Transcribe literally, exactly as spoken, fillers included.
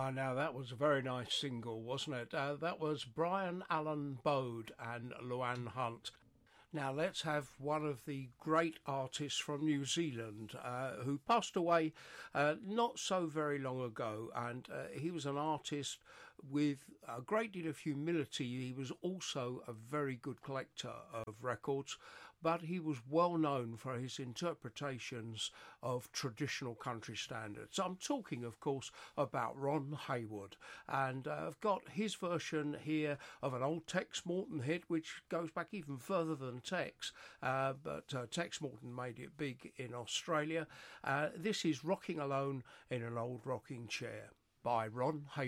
Ah, now that was a very nice single, wasn't it? Uh, that was Brian Allen Bode and Luann Hunt. Now let's have one of the great artists from New Zealand uh, who passed away uh, not so very long ago, and uh, he was an artist with a great deal of humility. He was also a very good collector of records, but he was well known for his interpretations of traditional country standards. I'm talking, of course, about Ron Haywood, and uh, I've got his version here of an old Tex Morton hit, which goes back even further than Tex, uh, but uh, Tex Morton made it big in Australia. Uh, this is Rocking Alone in an Old Rocking Chair by Ron Haywood.